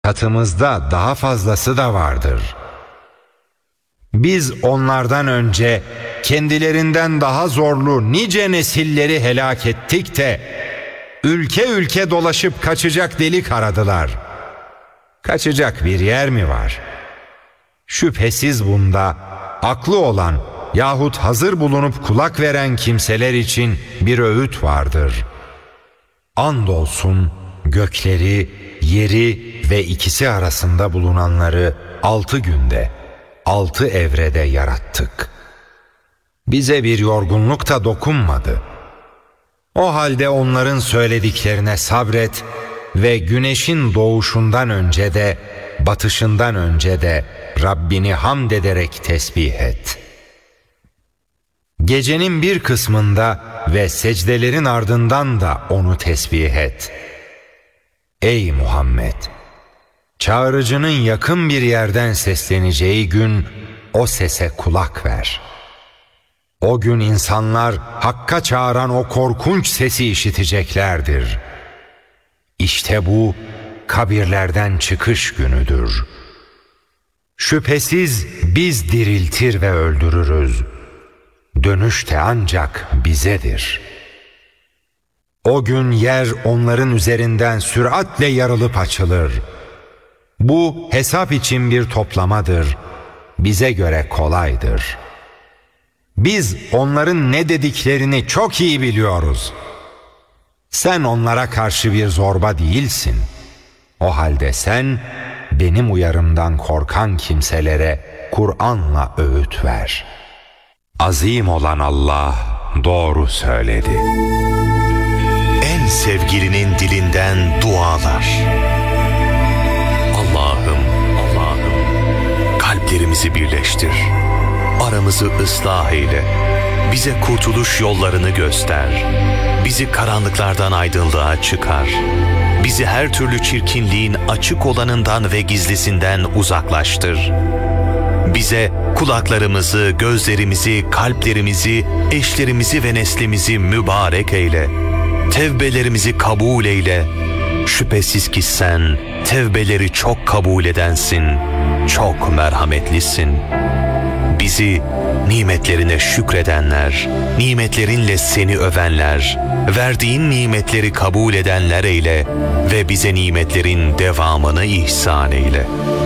katımızda daha fazlası da vardır. Biz onlardan önce kendilerinden daha zorlu nice nesilleri helak ettik de ülke ülke dolaşıp kaçacak delik aradılar. Kaçacak bir yer mi var? Şüphesiz bunda aklı olan yahut hazır bulunup kulak veren kimseler için bir öğüt vardır. Andolsun gökleri, yeri ve ikisi arasında bulunanları 6 günde, 6 evrede yarattık. Bize bir yorgunluk da dokunmadı. O halde onların söylediklerine sabret ve güneşin doğuşundan önce de, batışından önce de Rabbini hamd ederek tesbih et. Gecenin bir kısmında ve secdelerin ardından da onu tesbih et. Ey Muhammed! Çağırıcının yakın bir yerden sesleneceği gün o sese kulak ver. O gün insanlar Hakk'a çağıran o korkunç sesi işiteceklerdir. İşte bu kabirlerden çıkış günüdür. Şüphesiz biz diriltir ve öldürürüz. Dönüş de ancak bizedir. O gün yer onların üzerinden süratle yarılıp açılır. Bu hesap için bir toplamadır. Bize göre kolaydır. Biz onların ne dediklerini çok iyi biliyoruz. Sen onlara karşı bir zorba değilsin. O halde sen benim uyarımdan korkan kimselere Kur'an'la öğüt ver. Azim olan Allah doğru söyledi. En sevgilinin dilinden dualar. Allah'ım, kalplerimizi birleştir. Aramızı ıslah eyle. Bize kurtuluş yollarını göster. Bizi karanlıklardan aydınlığa çıkar. Bizi her türlü çirkinliğin açık olanından ve gizlisinden uzaklaştır. Bize kulaklarımızı, gözlerimizi, kalplerimizi, eşlerimizi ve neslimizi mübarek eyle. Tevbelerimizi kabul eyle. Şüphesiz ki sen tevbeleri çok kabul edensin, çok merhametlisin. Bizi nimetlerine şükredenler, nimetlerinle seni övenler, verdiğin nimetleri kabul edenler eyle ve bize nimetlerin devamını ihsan eyle.